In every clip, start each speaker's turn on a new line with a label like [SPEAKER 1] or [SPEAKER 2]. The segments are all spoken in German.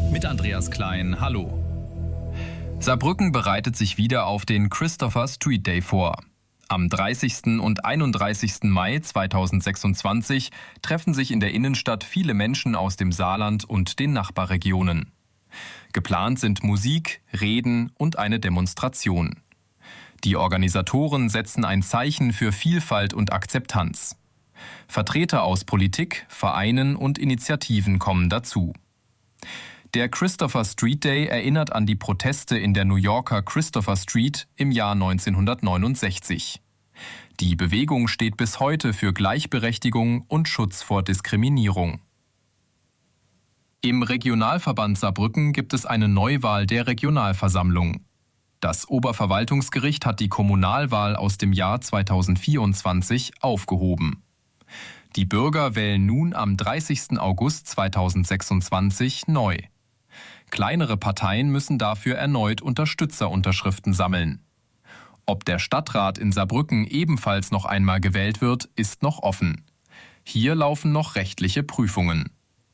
[SPEAKER 1] Mit Andreas Klein, hallo. Saarbrücken bereitet sich wieder auf den Christopher Street Day vor. Am 30. und 31. Mai 2026 treffen sich in der Innenstadt viele Menschen aus dem Saarland und den Nachbarregionen. Geplant sind Musik, Reden und eine Demonstration. Die Organisatoren setzen ein Zeichen für Vielfalt und Akzeptanz. Vertreter aus Politik, Vereinen und Initiativen kommen dazu. Der Christopher Street Day erinnert an die Proteste in der New Yorker Christopher Street im Jahr 1969. Die Bewegung steht bis heute für Gleichberechtigung und Schutz vor Diskriminierung. Im Regionalverband Saarbrücken gibt es eine Neuwahl der Regionalversammlung. Das Oberverwaltungsgericht hat die Kommunalwahl aus dem Jahr 2024 aufgehoben. Die Bürger wählen nun am 30. August 2026 neu. Kleinere Parteien müssen dafür erneut Unterstützerunterschriften sammeln. Ob der Stadtrat in Saarbrücken ebenfalls noch einmal gewählt wird, ist noch offen. Hier laufen noch rechtliche Prüfungen.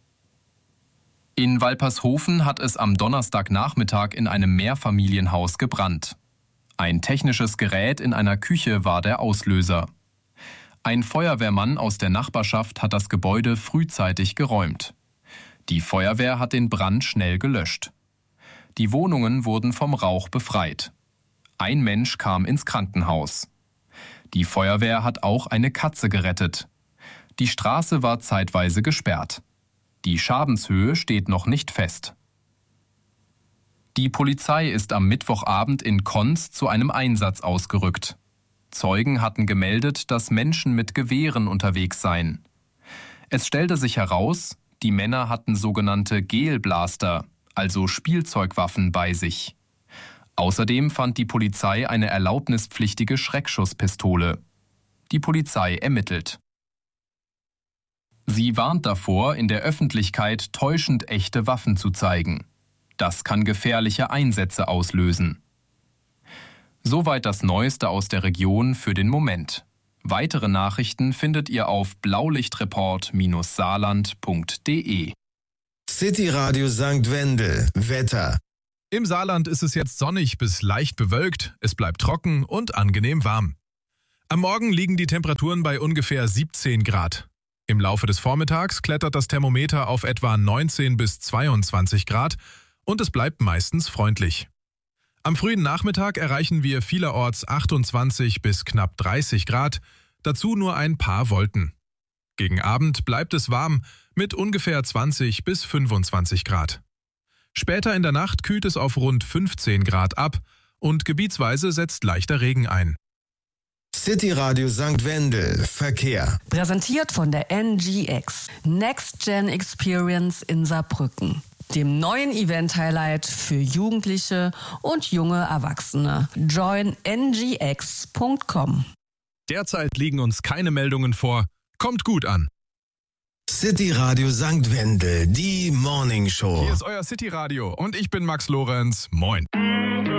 [SPEAKER 1] In Walpershofen hat es am Donnerstagnachmittag in einem Mehrfamilienhaus gebrannt. Ein technisches Gerät in einer Küche war der Auslöser. Ein Feuerwehrmann aus der Nachbarschaft hat das Gebäude frühzeitig geräumt. Die Feuerwehr hat den Brand schnell gelöscht. Die Wohnungen wurden vom Rauch befreit. Ein Mensch kam ins Krankenhaus. Die Feuerwehr hat auch eine Katze gerettet. Die Straße war zeitweise gesperrt. Die Schadenshöhe steht noch nicht fest. Die Polizei ist am Mittwochabend in Konz zu einem Einsatz ausgerückt. Zeugen hatten gemeldet, dass Menschen mit Gewehren unterwegs seien. Es stellte sich heraus, die Männer hatten sogenannte Gelblaster, also Spielzeugwaffen, bei sich. Außerdem fand die Polizei eine erlaubnispflichtige Schreckschusspistole. Die Polizei ermittelt. Sie warnt davor, in der Öffentlichkeit täuschend echte Waffen zu zeigen. Das kann gefährliche Einsätze auslösen. Soweit das Neueste aus der Region für den Moment. Weitere Nachrichten findet ihr auf blaulichtreport-saarland.de.
[SPEAKER 2] City Radio St. Wendel. Wetter.
[SPEAKER 3] Im Saarland ist es jetzt sonnig bis leicht bewölkt, es bleibt trocken und angenehm warm. Am Morgen liegen die Temperaturen bei ungefähr 17 Grad. Im Laufe des Vormittags klettert das Thermometer auf etwa 19 bis 22 Grad und es bleibt meistens freundlich. Am frühen Nachmittag erreichen wir vielerorts 28 bis knapp 30 Grad, dazu nur ein paar Wolken. Gegen Abend bleibt es warm mit ungefähr 20 bis 25 Grad. Später in der Nacht kühlt es auf rund 15 Grad ab und gebietsweise setzt leichter Regen ein.
[SPEAKER 2] City Radio St. Wendel. Verkehr.
[SPEAKER 4] Präsentiert von der NGX. Next Gen Experience in Saarbrücken. Dem neuen Event-Highlight für Jugendliche und junge Erwachsene. Join ngx.com.
[SPEAKER 3] Derzeit liegen uns keine Meldungen vor. Kommt gut an.
[SPEAKER 2] City Radio St. Wendel, die Morning Show.
[SPEAKER 3] Hier ist euer City Radio und ich bin Max Lorenz. Moin.